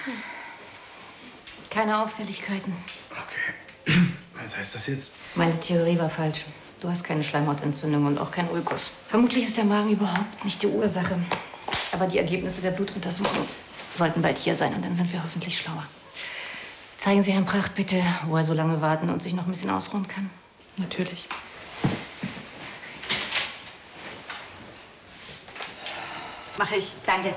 Keine Auffälligkeiten. Okay. Was heißt das jetzt? Meine Theorie war falsch. Du hast keine Schleimhautentzündung und auch keinen Ulkus. Vermutlich ist der Magen überhaupt nicht die Ursache. Aber die Ergebnisse der Blutuntersuchung sollten bald hier sein und dann sind wir hoffentlich schlauer. Zeigen Sie Herrn Pracht bitte, wo er so lange warten und sich noch ein bisschen ausruhen kann. Natürlich. Mach ich. Danke.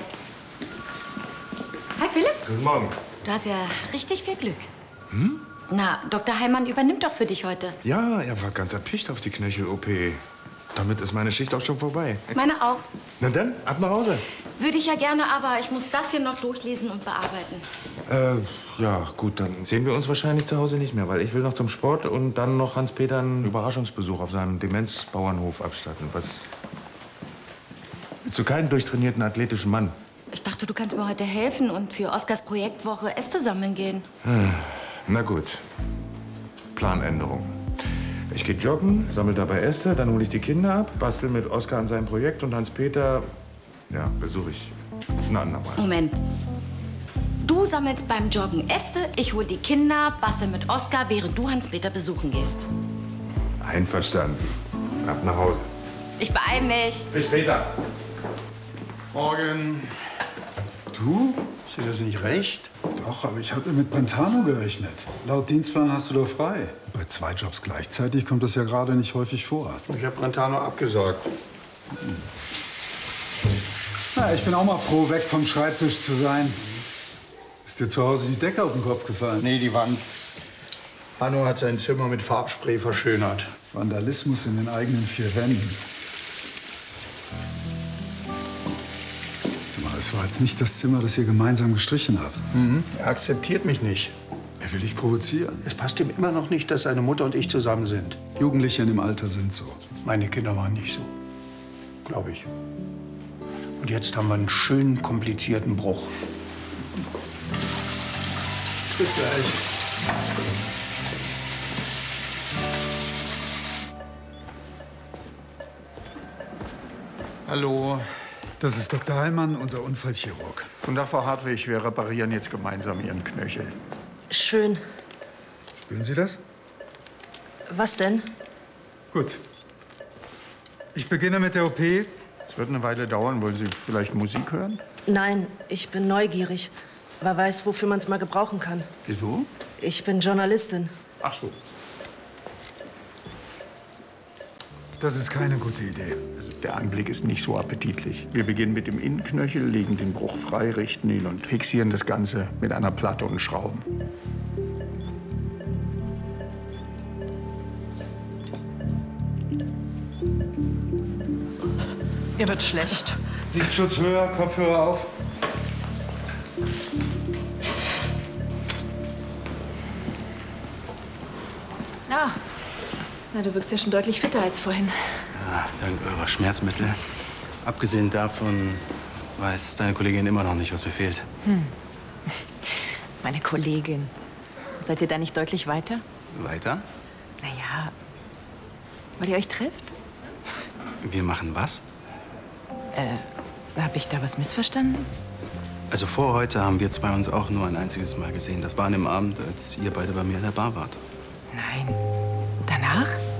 Hi, Philipp. Guten Morgen. Du hast ja richtig viel Glück. Hm? Na, Dr. Heimann übernimmt doch für dich heute. Ja, er war ganz erpicht auf die Knöchel-OP. Damit ist meine Schicht auch schon vorbei. Meine auch. Na dann, ab nach Hause. Würde ich ja gerne, aber ich muss das hier noch durchlesen und bearbeiten. Ja, gut, dann sehen wir uns wahrscheinlich zu Hause nicht mehr, weil ich will noch zum Sport und dann noch Hans-Peter einen Überraschungsbesuch auf seinem Demenzbauernhof abstatten. Was? Willst du keinen durchtrainierten athletischen Mann? Ich dachte, du kannst mir heute helfen und für Oskars Projektwoche Äste sammeln gehen. Na gut. Planänderung. Ich gehe joggen, sammle dabei Äste, dann hole ich die Kinder ab, bastel mit Oskar an seinem Projekt und Hans-Peter, ja, besuche ich ein andermal. Moment. Du sammelst beim Joggen Äste, ich hol die Kinder, bastel mit Oskar, während du Hans-Peter besuchen gehst. Einverstanden. Ab nach Hause. Ich beeil mich. Bis später. Morgen. Du? Ist dir das nicht recht? Doch, aber ich hatte mit Brentano gerechnet. Laut Dienstplan hast du doch frei. Bei 2 Jobs gleichzeitig kommt das ja gerade nicht häufig vor. Ich habe Brentano abgesagt. Na, ich bin auch mal froh, weg vom Schreibtisch zu sein. Ist dir zu Hause die Decke auf den Kopf gefallen? Nee, die Wand. Hanno hat sein Zimmer mit Farbspray verschönert. Vandalismus in den eigenen 4 Wänden. Sag mal, es war jetzt nicht das Zimmer, das ihr gemeinsam gestrichen habt. Er akzeptiert mich nicht. Er will dich provozieren. Es passt ihm immer noch nicht, dass seine Mutter und ich zusammen sind. Jugendliche in dem Alter sind so. Meine Kinder waren nicht so. Glaube ich. Und jetzt haben wir einen schönen, komplizierten Bruch. Bis gleich. Hallo. Das ist Dr. Heilmann, unser Unfallchirurg. Guten Tag, Frau Hartwig. Wir reparieren jetzt gemeinsam Ihren Knöchel. Schön. Spüren Sie das? Was denn? Gut. Ich beginne mit der OP. Es wird eine Weile dauern. Wollen Sie vielleicht Musik hören? Nein, ich bin neugierig. Aber weiß, wofür man es mal gebrauchen kann. Wieso? Ich bin Journalistin. Ach so. Das ist keine gute Idee. Also der Anblick ist nicht so appetitlich. Wir beginnen mit dem Innenknöchel, legen den Bruch frei, richten ihn und fixieren das Ganze mit einer Platte und Schrauben. Mir wird schlecht. Sichtschutz höher, Kopfhörer auf. Na, du wirkst ja schon deutlich fitter als vorhin. Ja, dank eurer Schmerzmittel. Abgesehen davon weiß deine Kollegin immer noch nicht, was mir fehlt. Meine Kollegin. Seid ihr da nicht deutlich weiter? Weiter? Naja, weil ihr euch trifft? Wir machen was? Hab ich da was missverstanden? Also vor heute haben wir zwei uns auch nur ein einziges Mal gesehen. Das war an dem Abend, als ihr beide bei mir in der Bar wart. Nein. Danach?